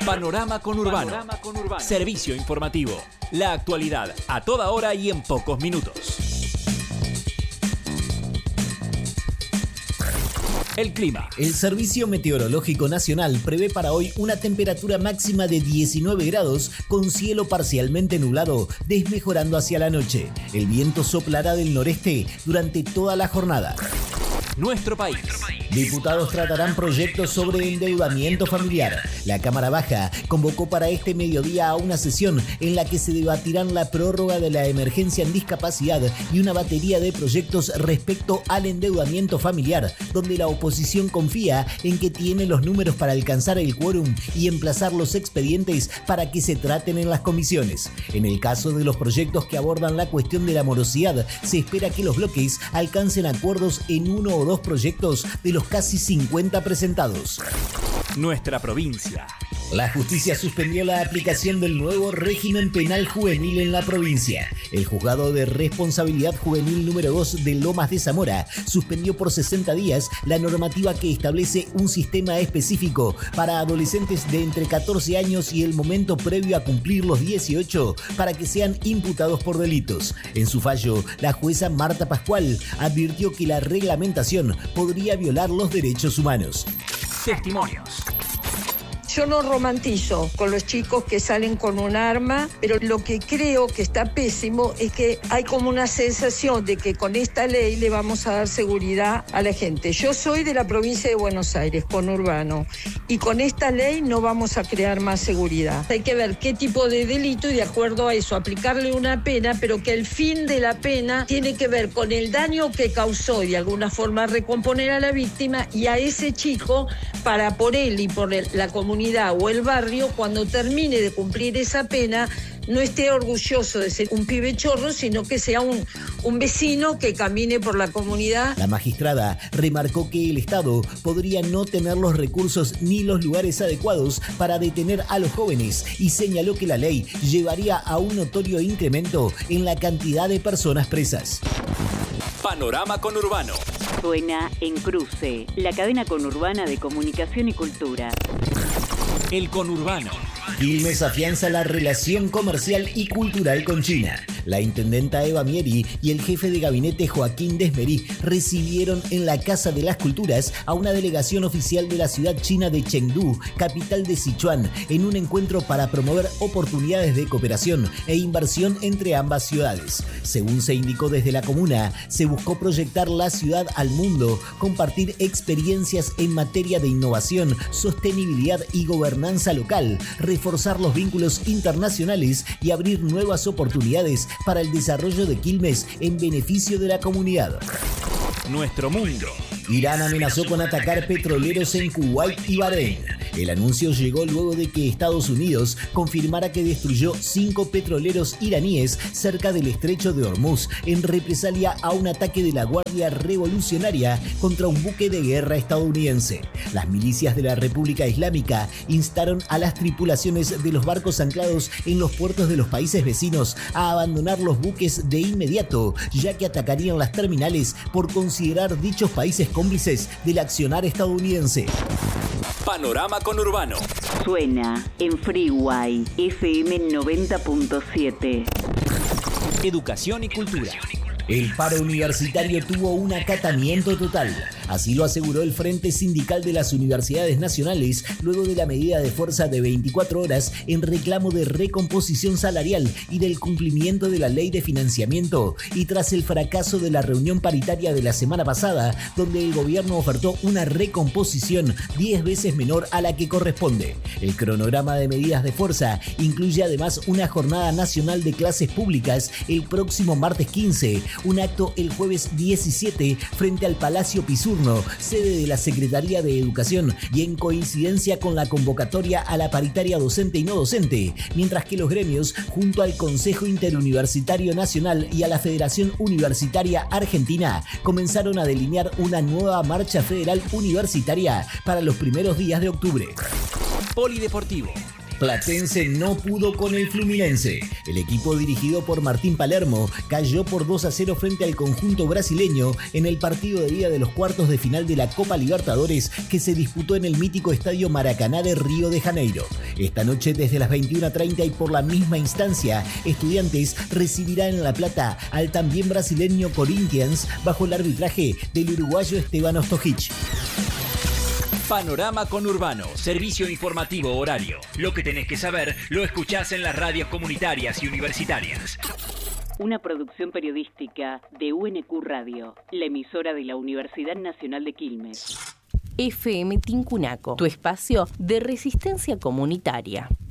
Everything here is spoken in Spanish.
Panorama Conurbano. Servicio informativo. La actualidad a toda hora y en pocos minutos. El clima. El Servicio Meteorológico Nacional prevé para hoy una temperatura máxima de 19 grados con cielo parcialmente nublado, desmejorando hacia la noche. El viento soplará del noreste durante toda la jornada. Nuestro país. Diputados tratarán proyectos sobre endeudamiento familiar. La Cámara Baja convocó para este mediodía a una sesión en la que se debatirán la prórroga de la emergencia en discapacidad y una batería de proyectos respecto al endeudamiento familiar, donde la oposición confía en que tiene los números para alcanzar el quórum y emplazar los expedientes para que se traten en las comisiones. En el caso de los proyectos que abordan la cuestión de la morosidad, se espera que los bloques alcancen acuerdos en uno o dos proyectos de los casi 50 presentados. Nuestra provincia. La justicia suspendió la aplicación del nuevo régimen penal juvenil en la provincia. El juzgado de responsabilidad juvenil número 2 de Lomas de Zamora suspendió por 60 días la normativa que establece un sistema específico para adolescentes de entre 14 años y el momento previo a cumplir los 18 para que sean imputados por delitos. En su fallo, la jueza Marta Pascual advirtió que la reglamentación podría violar los derechos humanos. Testimonios. Yo no romantizo con los chicos que salen con un arma, pero lo que creo que está pésimo es que hay como una sensación de que con esta ley le vamos a dar seguridad a la gente. Yo soy de la provincia de Buenos Aires, conurbano, y con esta ley no vamos a crear más seguridad. Hay que ver qué tipo de delito y de acuerdo a eso aplicarle una pena, pero que el fin de la pena tiene que ver con el daño que causó y de alguna forma recomponer a la víctima y a ese chico para por él y por la comunidad o el barrio, cuando termine de cumplir esa pena, no esté orgulloso de ser un pibe chorro, sino que sea un vecino que camine por la comunidad. La magistrada remarcó que el Estado podría no tener los recursos ni los lugares adecuados para detener a los jóvenes y señaló que la ley llevaría a un notorio incremento en la cantidad de personas presas. Panorama Conurbano. Suena en Cruce, la cadena conurbana de comunicación y cultura. El conurbano. Quilmes afianza la relación comercial y cultural con China. La intendenta Eva Mieri y el jefe de gabinete Joaquín Desmerí recibieron en la Casa de las Culturas a una delegación oficial de la ciudad china de Chengdu, capital de Sichuan, en un encuentro para promover oportunidades de cooperación e inversión entre ambas ciudades. Según se indicó desde la comuna, se buscó proyectar la ciudad al mundo, compartir experiencias en materia de innovación, sostenibilidad y gobernanza local, reforzar los vínculos internacionales y abrir nuevas oportunidades para el desarrollo de Quilmes en beneficio de la comunidad. Nuestro mundo. Irán amenazó con atacar petroleros en Kuwait y Bahrein. El anuncio llegó luego de que Estados Unidos confirmara que destruyó 5 petroleros iraníes cerca del estrecho de Hormuz en represalia a un ataque de la Guardia Revolucionaria contra un buque de guerra estadounidense. Las milicias de la República Islámica instaron a las tripulaciones de los barcos anclados en los puertos de los países vecinos a abandonar los buques de inmediato, ya que atacarían las terminales por considerar dichos países cómplices del accionar estadounidense. Panorama Conurbano. Suena en Freeway FM 90.7. Educación y cultura. El paro universitario tuvo un acatamiento total. Así lo aseguró el Frente Sindical de las Universidades Nacionales luego de la medida de fuerza de 24 horas en reclamo de recomposición salarial y del cumplimiento de la ley de financiamiento y tras el fracaso de la reunión paritaria de la semana pasada, donde el gobierno ofertó una recomposición 10 veces menor a la que corresponde. El cronograma de medidas de fuerza incluye además una jornada nacional de clases públicas el próximo martes 15, un acto el jueves 17 frente al Palacio Pisurno, sede de la Secretaría de Educación, y en coincidencia con la convocatoria a la paritaria docente y no docente, mientras que los gremios, junto al Consejo Interuniversitario Nacional y a la Federación Universitaria Argentina, comenzaron a delinear una nueva marcha federal universitaria para los primeros días de octubre. Polideportivo. Platense no pudo con el Fluminense. El equipo dirigido por Martín Palermo cayó por 2-0 frente al conjunto brasileño en el partido de ida de los cuartos de final de la Copa Libertadores que se disputó en el mítico estadio Maracaná de Río de Janeiro. Esta noche desde las 21:30 y por la misma instancia, Estudiantes recibirá en La Plata al también brasileño Corinthians bajo el arbitraje del uruguayo Esteban Ostojic. Panorama Conurbano, servicio informativo horario. Lo que tenés que saber lo escuchás en las radios comunitarias y universitarias. Una producción periodística de UNQ Radio, la emisora de la Universidad Nacional de Quilmes. FM Tincunaco, tu espacio de resistencia comunitaria.